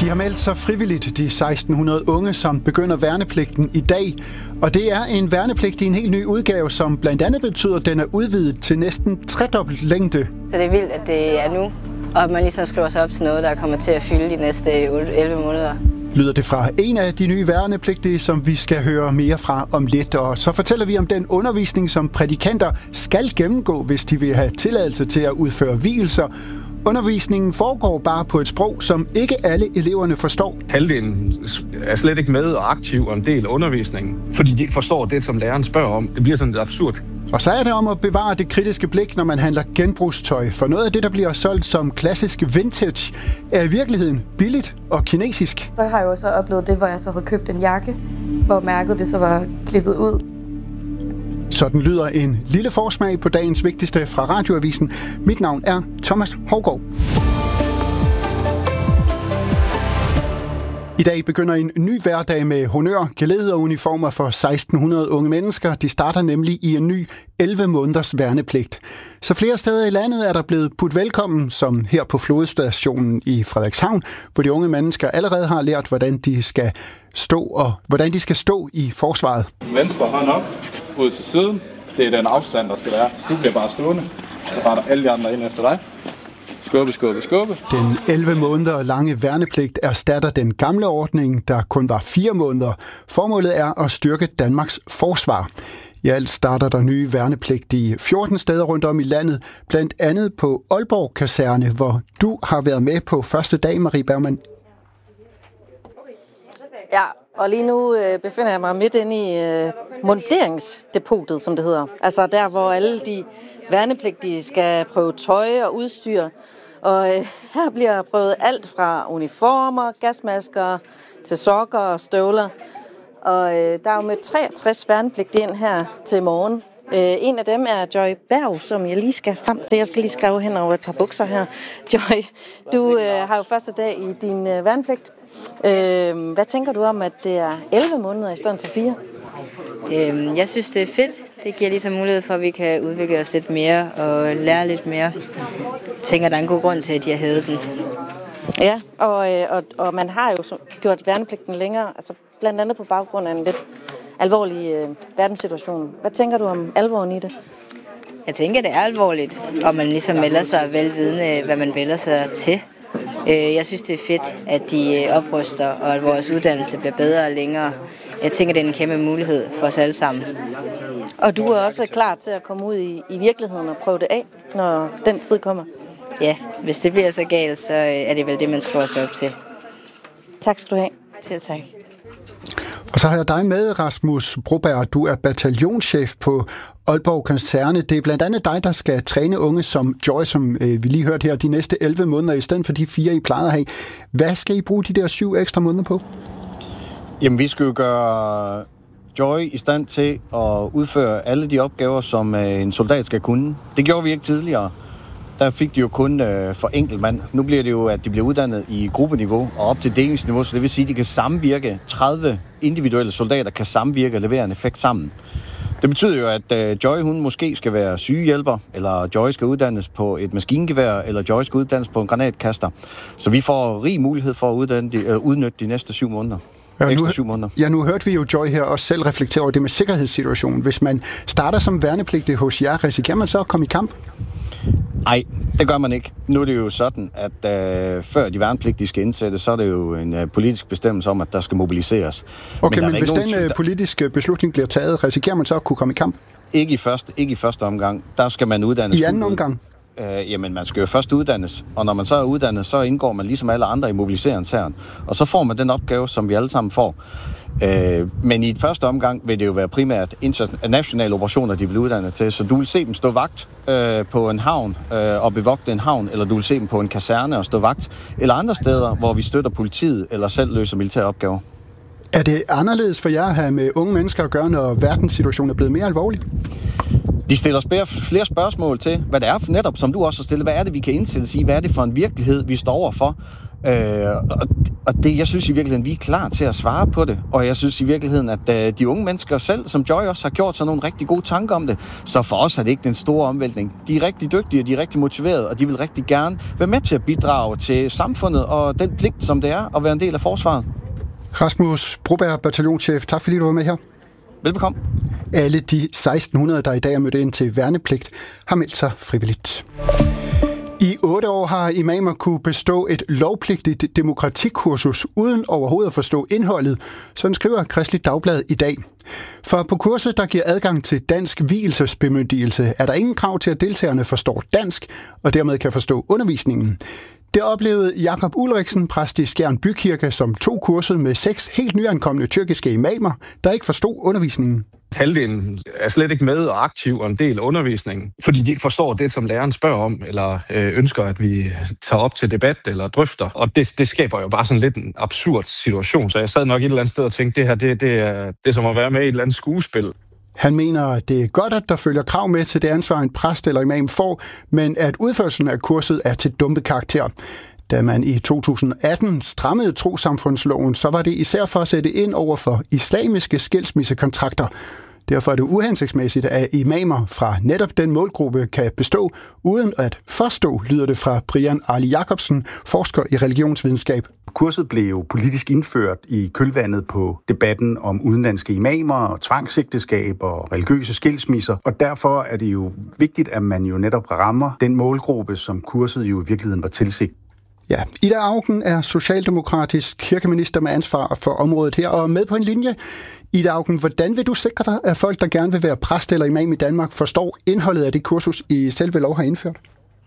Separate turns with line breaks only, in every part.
De har meldt sig frivilligt, de 1600 unge, som begynder værnepligten i dag. Og det er en værnepligt i en helt ny udgave, som blandt andet betyder, at den er udvidet til næsten tredobbelt længde.
Så det er vildt, at det er nu, og at man ligesom skriver sig op til noget, der kommer til at fylde de næste 11 måneder.
Lyder det fra en af de nye værnepligtige, som vi skal høre mere fra om lidt. Og så fortæller vi om den undervisning, som prædikanter skal gennemgå, hvis de vil have tilladelse til at udføre vielser. Undervisningen foregår bare på et sprog, som ikke alle eleverne forstår.
Halvdelen er slet ikke med og aktiv og en del af undervisningen, fordi de ikke forstår det, som læreren spørger om. Det bliver sådan lidt absurd.
Og så er det om at bevare det kritiske blik, når man handler genbrugstøj. For noget af det, der bliver solgt som klassisk vintage, er i virkeligheden billigt og kinesisk.
Så har jeg jo så oplevet det, hvor jeg så havde købt en jakke, hvor mærket det så var klippet ud.
Sådan lyder en lille forsmag på dagens vigtigste fra Radioavisen. Mit navn er Thomas Hougaard. I dag begynder en ny hverdag med honør, glæde og uniformer for 1600 unge mennesker. De starter nemlig i en ny 11 måneders værnepligt. Så flere steder i landet er der blevet budt velkommen, som her på flodstationen i Frederikshavn, hvor de unge mennesker allerede har lært, hvordan de skal stå i forsvaret.
Venstre hånd op, ud til siden. Det er den afstand, der skal være. Du bliver bare stående. Så retter alle de andre ind efter dig. Skubbe, skubbe, skubbe.
Den 11 måneder lange værnepligt erstatter den gamle ordning, der kun var 4 måneder. Formålet er at styrke Danmarks forsvar. I alt starter der nye værnepligt i 14 steder rundt om i landet, blandt andet på Aalborg Kaserne, hvor du har været med på første dag, Marie Bergmann.
Ja, og lige nu befinder jeg mig midt inde i munderingsdepotet, som det hedder. Altså der, hvor alle de værnepligtige skal prøve tøj og udstyr. Og her bliver prøvet alt fra uniformer, gasmasker til sokker og støvler. Og der er jo med 63 værnepligtige ind her til morgen. En af dem er Joy Berg, som jeg lige skal frem. Jeg skal lige skrive hen over et par bukser her. Joy, du har jo første dag i din værnepligt. Hvad tænker du om, at det er 11 måneder i stedet for 4?
Jeg synes, det er fedt. Det giver ligesom mulighed for, at vi kan udvikle os lidt mere og lære lidt mere. Jeg tænker, der er en god grund til, at de har hævet den.
Ja, og man har jo gjort værnepligten længere, altså blandt andet på baggrund af en lidt alvorlig verdenssituation. Hvad tænker du om alvoren i det?
Jeg tænker, det er alvorligt, og man ligesom melder sig velvidende, hvad man melder sig til. Jeg synes, det er fedt, at de opruster, og at vores uddannelse bliver bedre og længere. Jeg tænker, det er en kæmpe mulighed for os alle sammen.
Og du er også klar til at komme ud i virkeligheden og prøve det af, når den tid kommer?
Ja, hvis det bliver så galt, så er det vel det, man skriver sig op til.
Tak skal du have.
Selv tak.
Og så har jeg dig med, Rasmus Broberg. Du er bataljonschef på Aalborg Kaserne. Det er blandt andet dig, der skal træne unge som Joy, som vi lige hørte her, de næste 11 måneder, i stedet for de 4, I plejede at have. Hvad skal I bruge de der 7 ekstra måneder på?
Jamen, vi skal jo gøre Joy i stand til at udføre alle de opgaver, som en soldat skal kunne. Det gjorde vi ikke tidligere. Der fik de jo kun for enkelt mand. Nu bliver det jo, at de bliver uddannet i gruppeniveau og op til delingsniveau, så det vil sige, at de kan samvirke. 30 individuelle soldater kan samvirke og levere en effekt sammen. Det betyder jo, at Joy hun måske skal være sygehjælper, eller Joy skal uddannes på et maskingevær, eller Joy skal uddannes på en granatkaster. Så vi får rig mulighed for at udnytte de næste 7 måneder. Nu
hørte vi jo Joy her også selv reflektere over det med sikkerhedssituationen. Hvis man starter som værnepligtig hos jer, risikerer man så at komme i kamp?
Nej, det gør man ikke. Nu er det jo sådan, at før de værnepligtige skal indsættes, så er det jo en politisk bestemmelse om, at der skal mobiliseres.
Okay, men hvis den politiske beslutning bliver taget, risikerer man så at kunne komme i kamp?
Ikke i første omgang. Der skal man uddannes.
I anden omgang?
Jamen, man skal jo først uddannes, og når man så er uddannet, så indgår man ligesom alle andre i mobiliseringshæren. Og så får man den opgave, som vi alle sammen får. Men i et første omgang vil det jo være primært nationale operationer, de bliver uddannet til. Så du vil se dem stå vagt på en havn og bevogte en havn, eller du vil se dem på en kaserne og stå vagt, eller andre steder, hvor vi støtter politiet eller selv løser militære opgaver.
Er det anderledes for jer at have med unge mennesker at gøre, når verdenssituationen er blevet mere alvorlig?
De stiller flere spørgsmål til, hvad det er for netop, som du også har stillet. Hvad er det, vi kan indsættes i? Hvad er det for en virkelighed, vi står overfor? Og det, jeg synes i virkeligheden, vi er klar til at svare på det. Og jeg synes i virkeligheden, at de unge mennesker selv, som Joy også har gjort sig nogle rigtig gode tanker om det, så for os er det ikke den store omvæltning. De er rigtig dygtige, og de er rigtig motiverede, og de vil rigtig gerne være med til at bidrage til samfundet og den pligt, som det er at være en del af forsvaret.
Rasmus Broberg, bataljonschef, tak fordi du var med her.
Velbekomme.
Alle de 1600, der i dag er mødt ind til værnepligt, har meldt sig frivilligt. I 8 år har imamer kunne bestå et lovpligtigt demokratikursus uden overhovedet at forstå indholdet, sådan skriver Kristeligt Dagblad i dag. For på kurset, der giver adgang til dansk vielsesbemyndigelse, er der ingen krav til, at deltagerne forstår dansk og dermed kan forstå undervisningen. Det oplevede Jakob Ulriksen, præst i Skjern Bykirke, som tog kurset med 6 helt nyankomne tyrkiske imamer, der ikke forstod undervisningen.
Halvdelen er slet ikke med og aktiv og en del af undervisningen, fordi de ikke forstår det, som læreren spørger om, eller ønsker, at vi tager op til debat eller drøfter. Og det skaber jo bare sådan lidt en absurd situation. Så jeg sad nok et eller andet sted og tænkte, det her det er som at være med i et eller andet skuespil.
Han mener, at det er godt, at der følger krav med til det ansvar, en præst eller imam får, men at udførelsen af kurset er til dumpet karakter. Da man i 2018 strammede trossamfundsloven, så var det især for at sætte ind over for islamiske skilsmissekontrakter. Derfor er det uhensigtsmæssigt, at imamer fra netop den målgruppe kan bestå uden at forstå, lyder det fra Brian Arli Jacobsen, forsker i religionsvidenskab.
Kurset blev jo politisk indført i kølvandet på debatten om udenlandske imamer og tvangsægteskab og religiøse skilsmisser, og derfor er det jo vigtigt, at man jo netop rammer den målgruppe, som kurset jo i virkeligheden var tilsigtet.
Ja, Ida Auken er socialdemokratisk kirkeminister med ansvar for området her, og med på en linje. Ida Auken, hvordan vil du sikre dig, at folk, der gerne vil være præst eller imam i Danmark, forstår indholdet af det kursus, I selve lov har indført?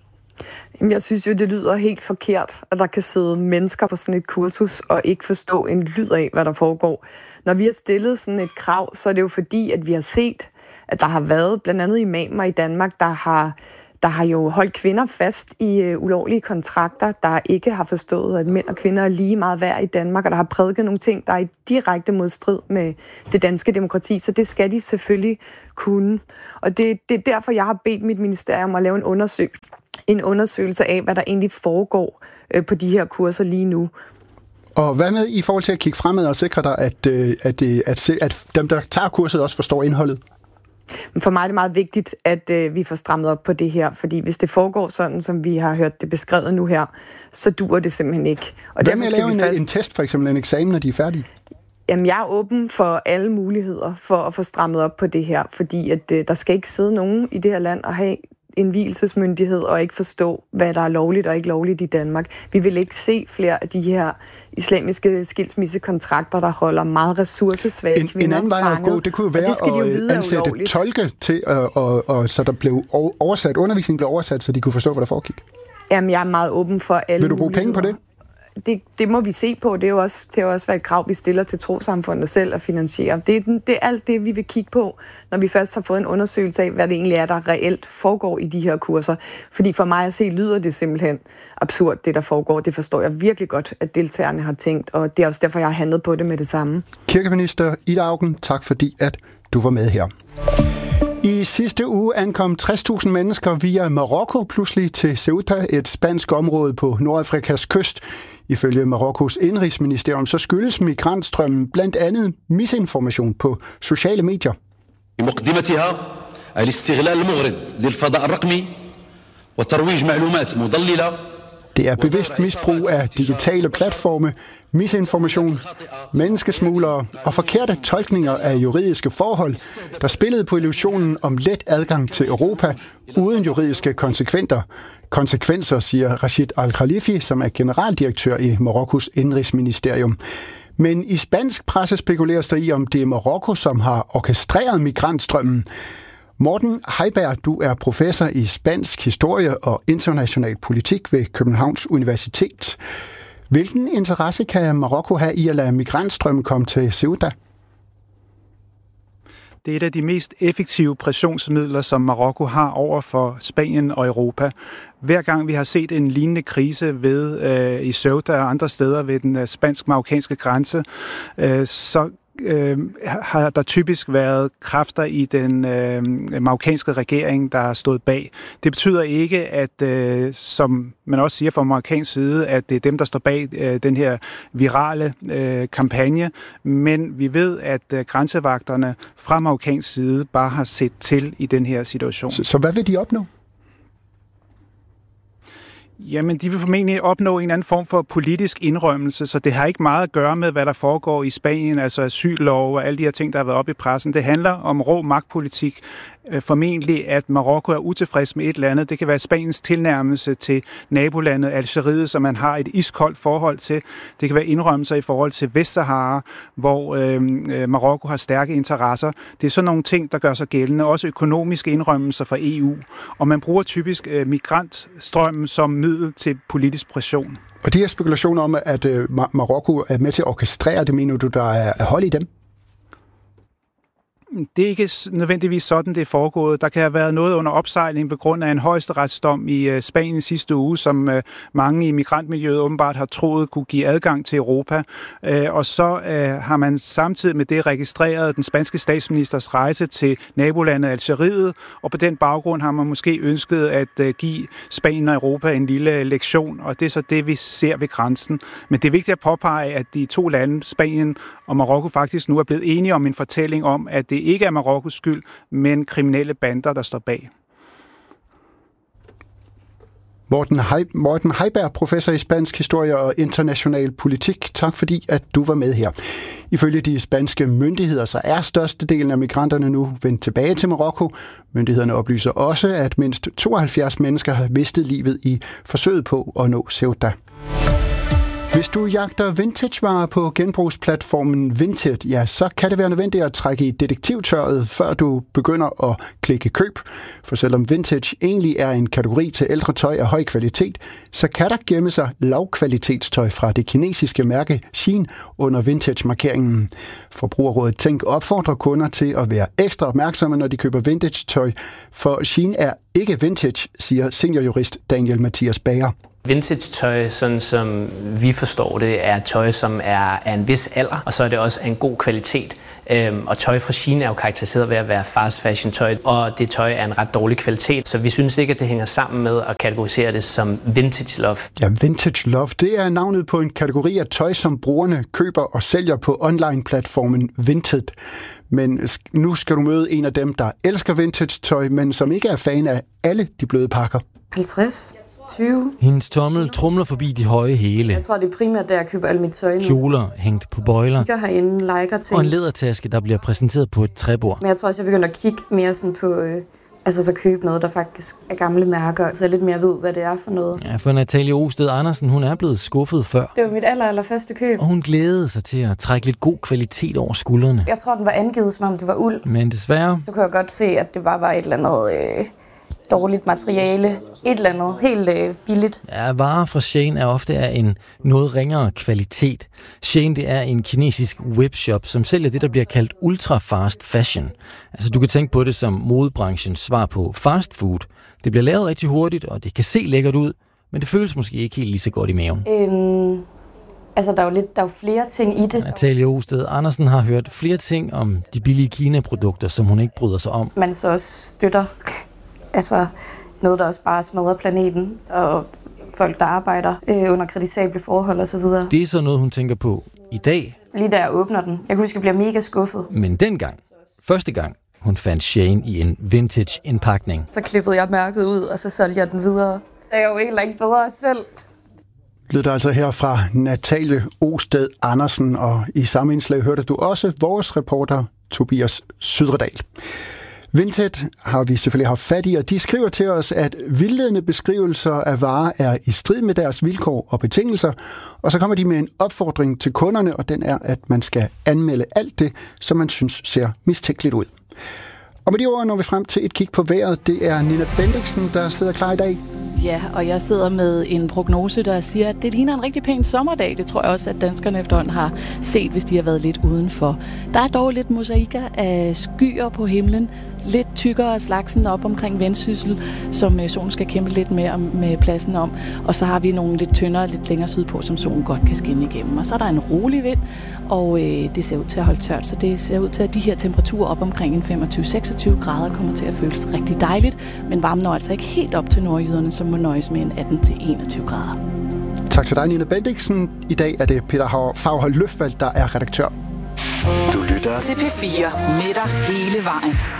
Jeg synes jo, det lyder helt forkert, at der kan sidde mennesker på sådan et kursus og ikke forstå en lyd af, hvad der foregår. Når vi har stillet sådan et krav, så er det jo fordi, at vi har set, at der har været blandt andet imamer i Danmark, der har jo holdt kvinder fast i ulovlige kontrakter, der ikke har forstået, at mænd og kvinder er lige meget værd i Danmark, og der har prædiket nogle ting, der er i direkte modstrid med det danske demokrati, så det skal de selvfølgelig kunne. Og det er derfor, jeg har bedt mit ministerium at lave en undersøgelse af, hvad der egentlig foregår på de her kurser lige nu.
Og hvad med i forhold til at kigge fremad og sikre dig, at dem, der tager kurset, også forstår indholdet?
For mig er det meget vigtigt, at vi får strammet op på det her, fordi hvis det foregår sådan, som vi har hørt det beskrevet nu her, så duer det simpelthen ikke. Og
hvad med at lave en test, for eksempel en eksamen, når de er færdige?
Jamen, jeg er åben for alle muligheder for at få strammet op på det her, fordi at der skal ikke sidde nogen i det her land og have en vielsesmyndighed og ikke forstå, hvad der er lovligt og ikke lovligt i Danmark. Vi vil ikke se flere af de her islamiske skilsmissekontrakter, der holder meget ressourcesvage kvinder
en anden vej at gå, det kunne jo være at ansætte tolke til, så der blev oversat, undervisningen blev oversat, så de kunne forstå, hvad der foregik.
Jamen, jeg er meget åben for alle.
Vil du bruge penge på det?
Det må vi se på. Det er jo også været et krav, vi stiller til trossamfundet selv at finansiere. Det er alt det, vi vil kigge på, når vi først har fået en undersøgelse af, hvad det egentlig er, der reelt foregår i de her kurser. Fordi for mig at se, lyder det simpelthen absurd, det der foregår. Det forstår jeg virkelig godt, at deltagerne har tænkt, og det er også derfor, jeg har handlet på det med det samme. Kirkeminister
Ida Auken, tak fordi, at du var med her. I sidste uge ankom 60.000 mennesker via Marokko pludselig til Ceuta, et spansk område på Nordafrikas kyst. Ifølge Marokkos indrigsministerium så skyldes migrantstrømmen blandt andet misinformation på sociale medier. Det er bevidst misbrug af digitale platforme, misinformation, menneskesmuglere og forkerte tolkninger af juridiske forhold, der spillede på illusionen om let adgang til Europa uden juridiske konsekvenser, siger Rashid Al-Khalifi, som er generaldirektør i Marokkos indrigsministerium. Men i spansk presse spekuleres der i, om det er Marokko, som har orkestreret migrantstrømmen. Morten Heiberg, du er professor i spansk historie og international politik ved Københavns Universitet. Hvilken interesse kan Marokko have i at lade migrantstrømmen komme til Ceuta?
Det er et af de mest effektive pressionsmidler, som Marokko har over for Spanien og Europa. Hver gang vi har set en lignende krise i Ceuta og andre steder ved den spansk-marokkanske grænse, så har der typisk været kræfter i den marokkanske regering, der har stået bag. Det betyder ikke, at, som man også siger fra marokkansk side, at det er dem, der står bag den her virale kampagne, men vi ved, at grænsevagterne fra marokkansk side bare har set til i den her situation.
Så hvad vil de opnå?
Jamen, de vil formentlig opnå en anden form for politisk indrømmelse, så det har ikke meget at gøre med, hvad der foregår i Spanien, altså asyllov og alle de her ting, der har været oppe i pressen. Det handler om rå magtpolitik. Formentlig, at Marokko er utilfreds med et eller andet. Det kan være Spaniens tilnærmelse til nabolandet Algeriet, som man har et iskoldt forhold til. Det kan være indrømmelser i forhold til Vestsahara, hvor Marokko har stærke interesser. Det er sådan nogle ting, der gør sig gældende. Også økonomiske indrømmelser fra EU. Og man bruger typisk migrantstrømmen som middel til politisk pression.
Og de her spekulationer om, at Marokko er med til at orkestrere det, mener du, der er hold i dem?
Det er ikke nødvendigvis sådan, det er foregået. Der kan have været noget under opsejling på grund af en højesteretsdom i Spanien sidste uge, som mange i migrantmiljøet åbenbart har troet kunne give adgang til Europa. Og så har man samtidig med det registreret den spanske statsministers rejse til nabolandet Algeriet, og på den baggrund har man måske ønsket at give Spanien og Europa en lille lektion, og det er så det, vi ser ved grænsen. Men det er vigtigt at påpege, at de to lande, Spanien og Marokko, faktisk nu er blevet enige om en fortælling om, at det ikke er Marokkos skyld, men kriminelle bander, der står bag.
Morten Heiberg, professor i spansk historie og international politik. Tak fordi, at du var med her. Ifølge de spanske myndigheder, så er størstedelen af migranterne nu vendt tilbage til Marokko. Myndighederne oplyser også, at mindst 72 mennesker har mistet livet i forsøget på at nå Ceuta. Hvis du jagter vintagevarer på genbrugsplatformen Vinted, ja, så kan det være nødvendigt at trække i detektivtøjet, før du begynder at klikke køb. For selvom vintage egentlig er en kategori til ældre tøj af høj kvalitet, så kan der gemme sig lavkvalitetstøj fra det kinesiske mærke Shein under vintage-markeringen. Forbrugerrådet Tænk opfordrer kunder til at være ekstra opmærksomme, når de køber vintage-tøj, for Shein er ikke vintage, siger seniorjurist Daniel Mathias Bager.
Vintage-tøj, sådan som vi forstår det, er tøj, som er af en vis alder, og så er det også af en god kvalitet. Og tøj fra Shein er jo karakteriseret ved at være fast fashion tøj, og det tøj er en ret dårlig kvalitet, så vi synes ikke, at det hænger sammen med at kategorisere det som vintage love.
Ja, vintage love, det er navnet på en kategori af tøj, som brugerne køber og sælger på online-platformen Vinted. Men nu skal du møde en af dem, der elsker vintage-tøj, men som ikke er fan af alle de bløde pakker.
50. 20.
Hendes tommel trumler forbi de høje hæle.
Jeg tror, det er primært, der jeg køber alle mit tøj nu.
Kjoler hængt på bøjler.
Kigger herinde, liker ting.
Og en lædertaske, der bliver præsenteret på et træbord.
Men jeg tror også, jeg begynder at kigge mere sådan på, så købe noget, der faktisk er gamle mærker, så jeg lidt mere ved, hvad det er for noget.
Ja, for Natalie Osted Andersen, hun er blevet skuffet før.
Det var mit allerførste køb.
Og hun glædede sig til at trække lidt god kvalitet over skuldrene.
Jeg tror, den var angivet, som om det var uld.
Men desværre...
Så kunne jeg godt se, at det bare var et eller andet... dårligt materiale, et eller andet, helt billigt.
Ja, varer fra Shein er ofte af en noget ringere kvalitet. Shein, det er en kinesisk webshop, som sælger det, der bliver kaldt ultra-fast fashion. Altså, du kan tænke på det som modebranchens svar på fast food. Det bliver lavet rigtig hurtigt, og det kan se lækkert ud, men det føles måske ikke helt lige så godt i maven.
Der er jo flere ting i det.
Natalie Osted Andersen har hørt flere ting om de billige Kina-produkter, som hun ikke bryder sig om.
Man så også støtter noget, der også bare smadrer planeten, og folk, der arbejder under kritisable forhold osv.
Det er så noget, hun tænker på i dag.
Lige da jeg åbner den. Jeg kunne huske, at jeg bliver mega skuffet.
Men dengang, første gang, hun fandt Shein i en vintage-indpakning.
Så klippede jeg mærket ud, og så solgte jeg den videre. Det er jo heller ikke bedre selv.
Lød der altså her fra Natalie Osted Andersen, og i samme indslag hørte du også vores reporter Tobias Sydredal. Vinted har vi selvfølgelig haft fat i, og de skriver til os, at vildledende beskrivelser af varer er i strid med deres vilkår og betingelser, og så kommer de med en opfordring til kunderne, og den er, at man skal anmelde alt det, som man synes ser mistænkeligt ud. Og med de ord når vi frem til et kig på vejret. Det er Nina Bendiksen, der sidder klar i dag.
Ja, og jeg sidder med en prognose, der siger, at det ligner en rigtig pæn sommerdag. Det tror jeg også, at danskerne efterhånden har set, hvis de har været lidt udenfor. Der er dog lidt mosaikker af skyer på himlen. lidt tykkere af slagsen op omkring Vendsyssel, som solen skal kæmpe lidt mere med pladsen om. Og så har vi nogle lidt tyndere, lidt længere sydpå, som solen godt kan skinne igennem. Og så er der en rolig vind, og det ser ud til at holde tørt. Så det ser ud til, at de her temperaturer op omkring en 25-26 grader kommer til at føles rigtig dejligt. Men varmen når altså ikke helt op til nordjyderne, som må nøjes med en 18-21 grader.
Tak til dig, Nina Bendiksen. I dag er det Peter Faghold Løfvald, der er redaktør.
Du lytter til P4 med dig hele vejen.